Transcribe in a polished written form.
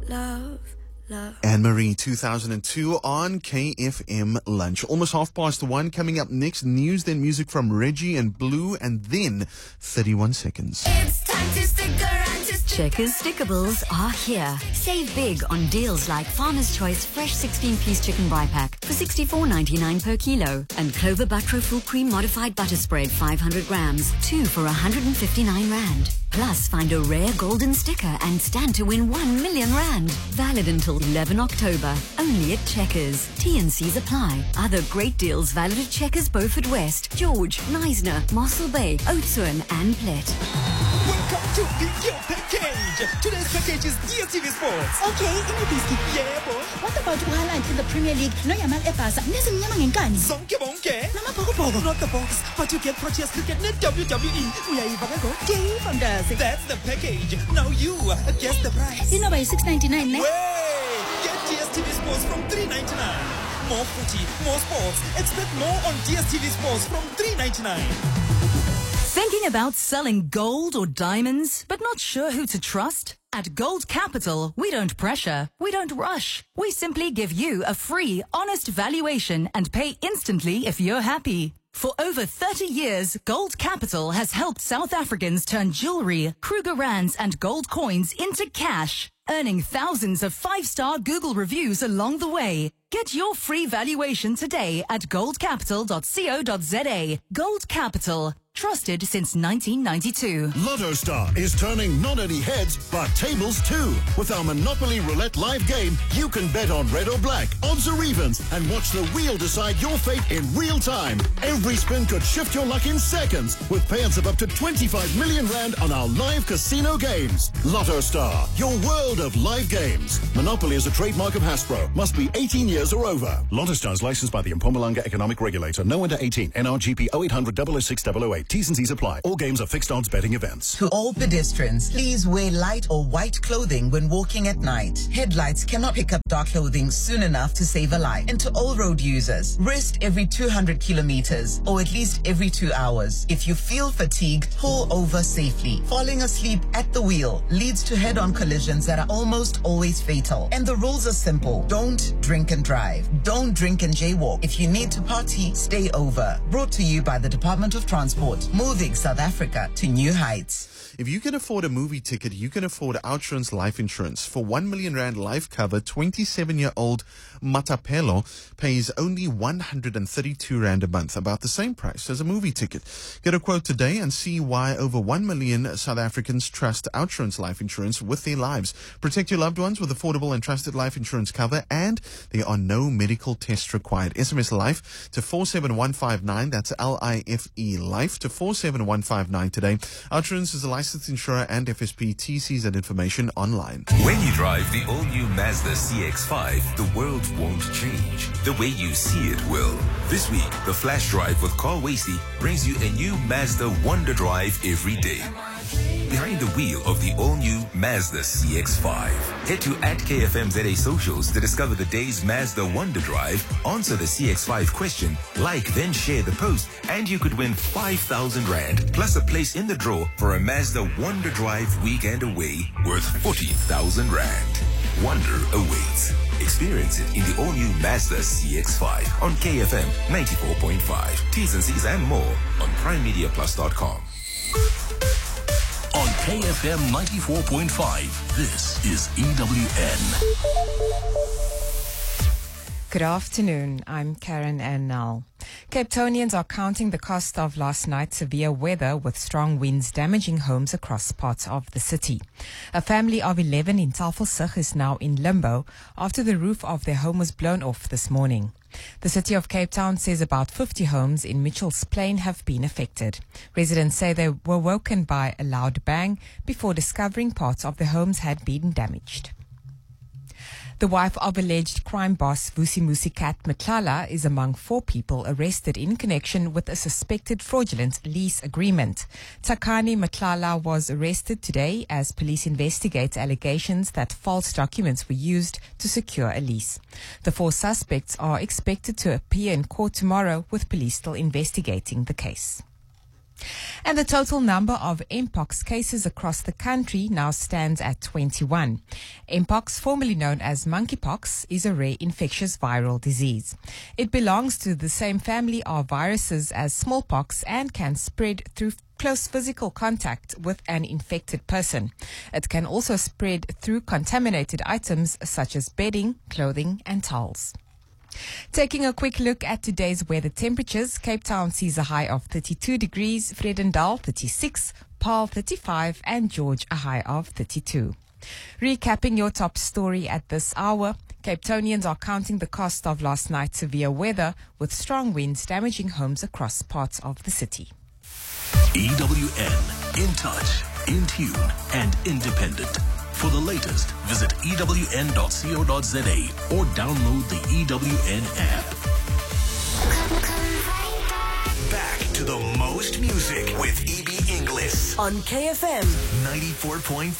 love. Anne-Marie, 2002 on KFM Lunch. Almost 1:30. Coming up next, news, then music from Reggie and Blue, and then 31 seconds. It's time to stick around. Checkers Stickables are here. Save big on deals like Farmer's Choice fresh 16-piece chicken bri pack for $64.99 per kilo, and Clover Butro Full Cream Modified Butter Spread 500 grams, 2 for 159 Rand. Plus, find a rare golden sticker and stand to win 1 million Rand. Valid until 11 October. Only at Checkers. T&Cs apply. Other great deals valid at Checkers Beaufort West, George, Neisner, Mossel Bay, Oudtshoorn and Plet. Welcome to the package. Today's package is DStv Sports. Okay, inobiscuit. Yeah, boy. What about highlights in the Premier League? No yamal epasa. Nezimnyama ngenkani. Zonke bonke. Namabhokobhoko. Not the box, but you get Proteas Cricket net WWE. Uyayiva ke go. Day from Thursday. That's the package. Now you guess the price. Inoba $6.99 ne? Wait! Get DStv Sports from $3.99. More footy, more sports. Expect more on DStv Sports from $3.99. Thinking about selling gold or diamonds, but not sure who to trust? At Gold Capital, we don't pressure, we don't rush. We simply give you a free, honest valuation and pay instantly if you're happy. For over 30 years, Gold Capital has helped South Africans turn jewelry, Kruger Rands and gold coins into cash, earning thousands of 5-star Google reviews along the way. Get your free valuation today at goldcapital.co.za. Gold Capital. Trusted since 1992. Lotto Star is turning not only heads, but tables too. With our Monopoly Roulette live game, you can bet on red or black, odds or evens, and watch the wheel decide your fate in real time. Every spin could shift your luck in seconds, with payouts of up to 25 million Rand on our live casino games. Lotto Star, your world of live games. Monopoly is a trademark of Hasbro. Must be 18 years or over. Lotto Star is licensed by the Mpumalanga Economic Regulator. No under 18. NRGP 0800 006 008. T's and C's apply. All games are fixed odds betting events. To all pedestrians, please wear light or white clothing when walking at night. Headlights cannot pick up dark clothing soon enough to save a life. And to all road users, rest every 200 kilometers or at least every 2 hours. If you feel fatigued, pull over safely. Falling asleep at the wheel leads to head-on collisions that are almost always fatal. And the rules are simple. Don't drink and drive. Don't drink and jaywalk. If you need to party, stay over. Brought to you by the Department of Transport. Moving South Africa to new heights. If you can afford a movie ticket, you can afford OUTsurance Life Insurance. For 1 million Rand life cover, 27-year-old Matapelo pays only 132 Rand a month, about the same price as a movie ticket. Get a quote today and see why over 1 million South Africans trust OUTsurance Life Insurance with their lives. Protect your loved ones with affordable and trusted life insurance cover, and there are no medical tests required. SMS LIFE to 47159. That's LIFE LIFE to 47159 today. OUTsurance is a licensed insurer and FSP. TCs and information online. When you drive the all-new Mazda CX-5, the world won't change. The way you see it will. This week, the Flash Drive with Carl Wasey brings you a new Mazda Wonder Drive every day. Behind the wheel of the all-new Mazda CX-5. Head to @KFMZA socials to discover the day's Mazda Wonder Drive, answer the CX-5 question, like, then share the post, and you could win 5,000 Rand, plus a place in the draw for a Mazda Wonder Drive weekend away worth 40,000 Rand. Wonder awaits. Experience it in the all-new Mazda CX-5 on KFM 94.5. T's and C's and more on PrimeMediaPlus.com. On KFM 94.5, this is EWN. Good afternoon. I'm Karen Annal. Cape Townians are counting the cost of last night's severe weather, with strong winds damaging homes across parts of the city. A family of 11 in Tafelsig is now in limbo after the roof of their home was blown off this morning. The city of Cape Town says about 50 homes in Mitchell's Plain have been affected. Residents say they were woken by a loud bang before discovering parts of their homes had been damaged. The wife of alleged crime boss Vusimusi Kat Matlala is among 4 people arrested in connection with a suspected fraudulent lease agreement. Takani Matlala was arrested today as police investigate allegations that false documents were used to secure a lease. The 4 suspects are expected to appear in court tomorrow, with police still investigating the case. And the total number of Mpox cases across the country now stands at 21. Mpox, formerly known as monkeypox, is a rare infectious viral disease. It belongs to the same family of viruses as smallpox and can spread through close physical contact with an infected person. It can also spread through contaminated items such as bedding, clothing, and towels. Taking a quick look at today's weather temperatures, Cape Town sees a high of 32 degrees, Vredendal 36, Paarl 35, and George a high of 32. Recapping your top story at this hour, Cape Townians are counting the cost of last night's severe weather, with strong winds damaging homes across parts of the city. EWN, in touch, in tune, and independent. For the latest, visit ewn.co.za or download the EWN app. Back to the most music with EB English On KFM 94.5.